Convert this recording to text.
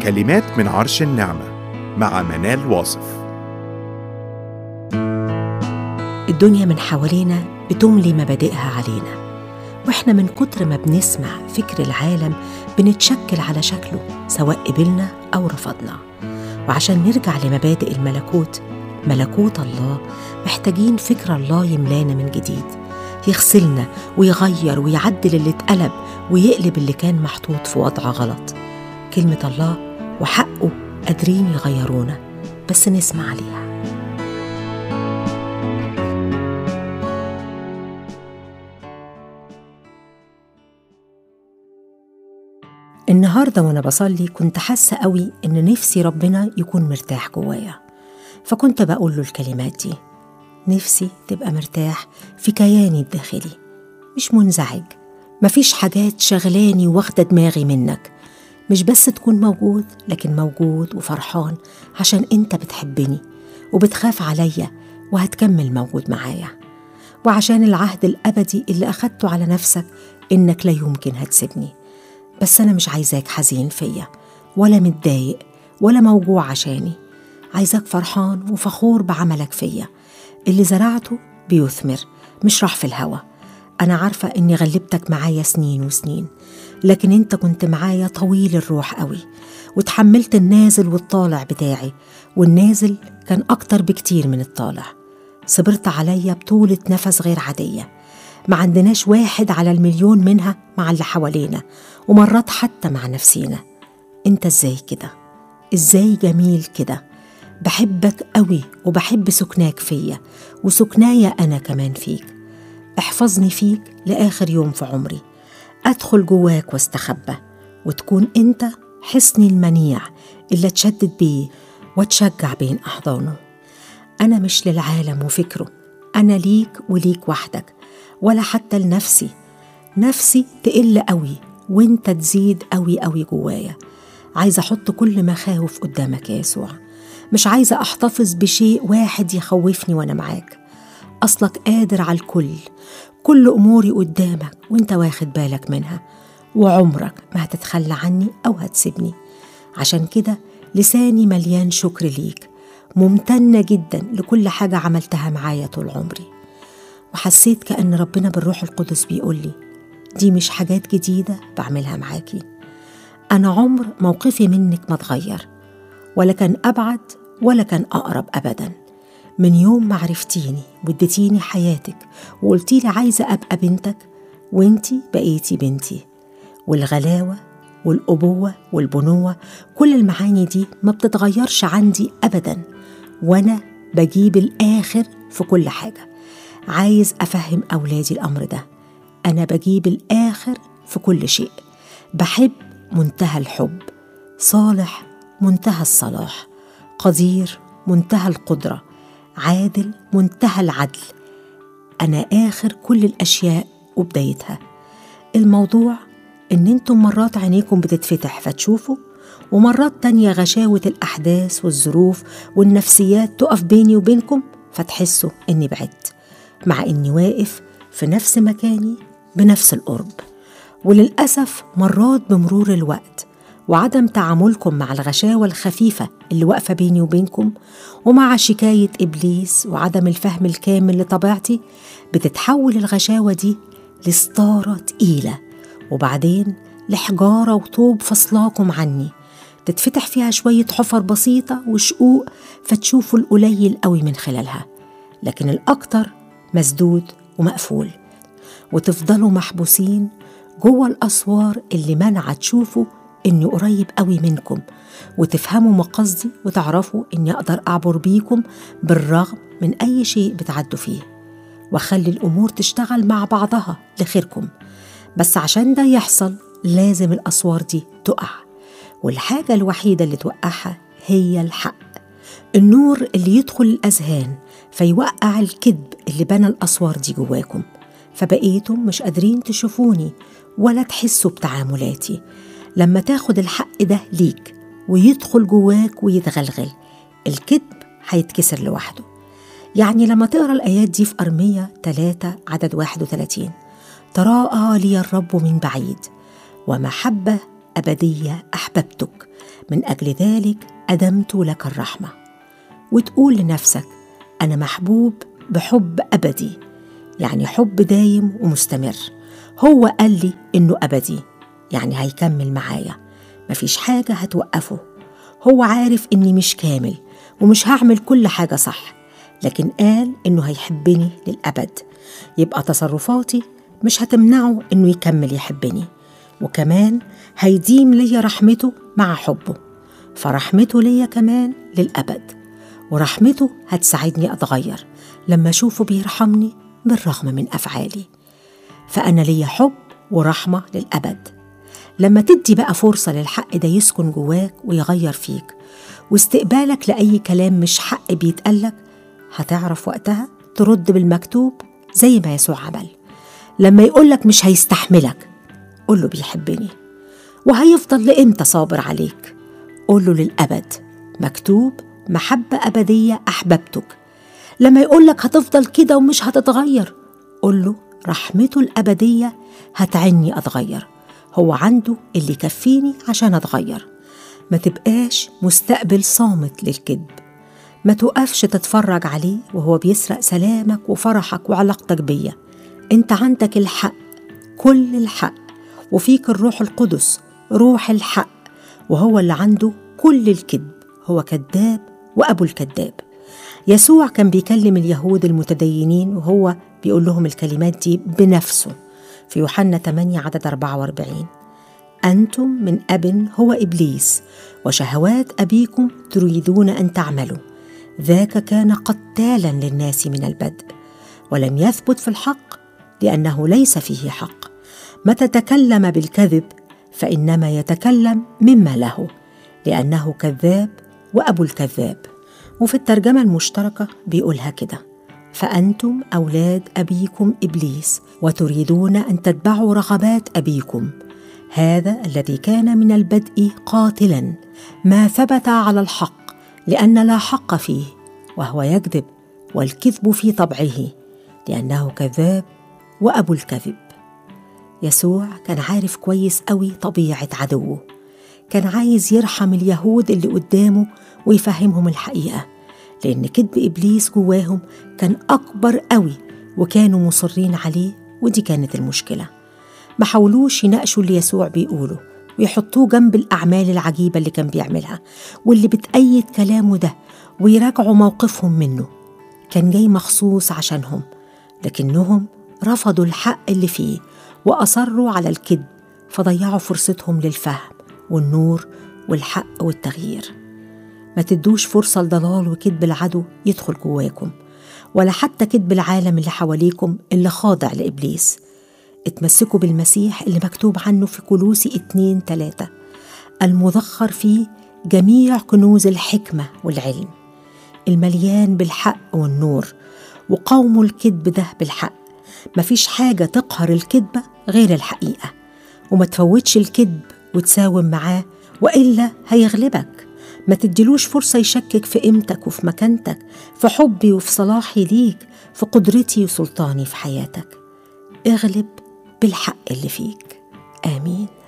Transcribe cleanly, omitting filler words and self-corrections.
كلمات من عرش النعمة مع منال واصف. الدنيا من حوالينا بتملي مبادئها علينا، وإحنا من كتر ما بنسمع فكر العالم بنتشكل على شكله سواء قبلنا أو رفضنا. وعشان نرجع لمبادئ الملكوت، ملكوت الله، محتاجين فكر الله يملانا من جديد، يغسلنا ويغير ويعدل اللي اتقلب ويقلب اللي كان محطوط في وضع غلط. كلمة الله وحقه قادرين يغيرونا، بس نسمع عليها. النهاردة وأنا بصلي كنت حاسة قوي إن نفسي ربنا يكون مرتاح جوايا، فكنت بقول له الكلمات دي: نفسي تبقى مرتاح في كياني الداخلي، مش منزعج، مفيش حاجات شغلاني واخدة دماغي منك، مش بس تكون موجود، لكن موجود وفرحان عشان انت بتحبني وبتخاف عليا وهتكمل موجود معايا، وعشان العهد الأبدي اللي أخدته على نفسك إنك لا يمكن هتسيبني. بس أنا مش عايزاك حزين فيا ولا متضايق ولا موجوع عشاني، عايزاك فرحان وفخور بعملك فيا. اللي زرعته بيثمر، مش راح في الهوا. أنا عارفة إني غلبتك معايا سنين وسنين، لكن أنت كنت معايا طويل الروح قوي، وتحملت النازل والطالع بتاعي، والنازل كان أكتر بكتير من الطالع. صبرت عليا بطولة نفس غير عادية، ما عندناش واحد على المليون منها مع اللي حوالينا، ومرات حتى مع نفسينا. انت ازاي كده؟ ازاي جميل كده؟ بحبك قوي وبحب سكناك فيا وسكنايا أنا كمان فيك. احفظني فيك لآخر يوم في عمري، أدخل جواك واستخبى، وتكون انت حصني المنيع اللي اتشدد بيه واتشجع بين أحضانه. أنا مش للعالم وفكره، أنا ليك وليك وحدك، ولا حتى لنفسي. نفسي تقل قوي وانت تزيد قوي قوي جوايا. عايزة أحط كل مخاوف قدامك يا يسوع، مش عايزة أحتفظ بشيء واحد يخوفني وأنا معاك. أصلك قادر على الكل، كل أموري قدامك وانت واخد بالك منها، وعمرك ما هتتخلى عني أو هتسيبني. عشان كده لساني مليان شكر ليك، ممتنة جدا لكل حاجة عملتها معايا طول عمري. وحسيت كأن ربنا بالروح القدس بيقولي: دي مش حاجات جديدة بعملها معاكي، أنا عمر موقفي منك ما اتغير، ولا كان أبعد ولا كان أقرب أبدا. من يوم ما عرفتيني واديتيني حياتك وقلتيلي عايزة أبقى بنتك، وانتي بقيتي بنتي. والغلاوة والأبوة والبنوة، كل المعاني دي ما بتتغيرش عندي أبدا، وأنا بجيب الآخر في كل حاجة. عايز أفهم أولادي الأمر ده، أنا بجيب الآخر في كل شيء. بحب منتهى الحب، صالح منتهى الصلاح، قدير منتهى القدرة، عادل منتهى العدل. أنا آخر كل الأشياء وبدايتها. الموضوع إن انتم مرات عينيكم بتتفتح فتشوفوا، ومرات تانية غشاوة الأحداث والظروف والنفسيات تقف بيني وبينكم فتحسوا إني بعدت، مع إني واقف في نفس مكاني بنفس القرب. وللأسف مرات بمرور الوقت وعدم تعاملكم مع الغشاوة الخفيفة اللي واقفة بيني وبينكم، ومع شكاية إبليس وعدم الفهم الكامل لطبيعتي، بتتحول الغشاوة دي لستارة تقيلة، وبعدين لحجارة وطوب فصلاكم عني، تتفتح فيها شوية حفر بسيطة وشقوق فتشوفوا القليل قوي من خلالها، لكن الأكتر مسدود ومقفول، وتفضلوا محبوسين جوه الأسوار اللي منع تشوفوا إني قريب قوي منكم، وتفهموا مقصدي وتعرفوا إني أقدر أعبر بيكم بالرغم من أي شيء بتعدوا فيه، وأخلي الأمور تشتغل مع بعضها لخيركم. بس عشان ده يحصل لازم الأسوار دي تقع، والحاجة الوحيدة اللي توقعها هي الحق، النور اللي يدخل الأذهان فيوقع الكذب اللي بنى الأسوار دي جواكم، فبقيتم مش قادرين تشوفوني ولا تحسوا بتعاملاتي. لما تاخد الحق ده ليك ويدخل جواك ويتغلغل، الكذب هيتكسر لوحده. يعني لما تقرأ الآيات دي في أرمية 3 عدد 31: تراءى لي الرب من بعيد ومحبة أبدية أحببتك، من أجل ذلك أدمت لك الرحمة. وتقول لنفسك أنا محبوب بحب أبدي، يعني حب دايم ومستمر. هو قال لي إنه أبدي، يعني هيكمل معايا، مفيش حاجة هتوقفه. هو عارف إني مش كامل ومش هعمل كل حاجة صح، لكن قال إنه هيحبني للأبد. يبقى تصرفاتي مش هتمنعه إنه يكمل يحبني، وكمان هيديم ليا رحمته مع حبه، فرحمته ليا كمان للأبد. ورحمته هتساعدني أتغير لما أشوفه بيرحمني بالرغم من أفعالي. فأنا ليا حب ورحمة للأبد. لما تدي بقى فرصة للحق ده يسكن جواك ويغير فيك، واستقبالك لأي كلام مش حق بيتقالك، هتعرف وقتها ترد بالمكتوب زي ما يسوع عمل. لما يقولك مش هيستحملك، قوله بيحبني. وهيفضل لإمتى صابر عليك؟ قوله للأبد، مكتوب محبة أبدية أحببتك. لما يقولك هتفضل كده ومش هتتغير، قوله رحمته الأبدية هتعني أتغير. هو عنده اللي يكفيني عشان أتغير. ما تبقاش مستقبل صامت للكذب. ما توقفش تتفرج عليه وهو بيسرق سلامك وفرحك وعلاقتك بيا. انت عندك الحق، كل الحق، وفيك الروح القدس روح الحق، وهو اللي عنده كل الكذب. هو كذاب وأبو الكذاب. يسوع كان بيكلم اليهود المتدينين وهو بيقول لهم الكلمات دي بنفسه في يوحنا 8 عدد 44: أنتم من أب هو إبليس، وشهوات أبيكم تريدون أن تعملوا. ذاك كان قتالا للناس من البدء، ولم يثبت في الحق لأنه ليس فيه حق. متى تكلم بالكذب فإنما يتكلم مما له، لأنه كذاب وأبو الكذاب. وفي الترجمة المشتركة بيقولها كده: فأنتم أولاد أبيكم إبليس، وتريدون أن تتبعوا رغبات أبيكم. هذا الذي كان من البدء قاتلا ما ثبت على الحق، لأن لا حق فيه، وهو يكذب، والكذب في طبعه، لأنه كذاب وأبو الكذب. يسوع كان عارف كويس قوي طبيعة عدوه. كان عايز يرحم اليهود اللي قدامه ويفهمهم الحقيقة، لأن كذب إبليس جواهم كان أكبر قوي، وكانوا مصرين عليه، ودي كانت المشكلة. ما حاولوش يناقشوا اللي يسوع بيقوله ويحطوه جنب الأعمال العجيبة اللي كان بيعملها واللي بتأيد كلامه ده، ويراجعوا موقفهم منه. كان جاي مخصوص عشانهم، لكنهم رفضوا الحق اللي فيه وأصروا على الكذب، فضيعوا فرصتهم للفهم والنور والحق والتغيير. ما تدوش فرصة لضلال وكذب العدو يدخل جواكم، ولا حتى كذب العالم اللي حواليكم اللي خاضع لإبليس. اتمسكوا بالمسيح اللي مكتوب عنه في كولوسي 2:3: المذخر فيه جميع كنوز الحكمة والعلم، المليان بالحق والنور، وقوموا الكذب ده بالحق. مفيش حاجة تقهر الكذبة غير الحقيقة، وما تفوتش الكذب وتساوم معاه، وإلا هيغلبك. ما تديلوش فرصة يشكك في قيمتك وفي مكانتك، في حبي وفي صلاحي ليك، في قدرتي وسلطاني في حياتك. اغلب بالحق اللي فيك. آمين.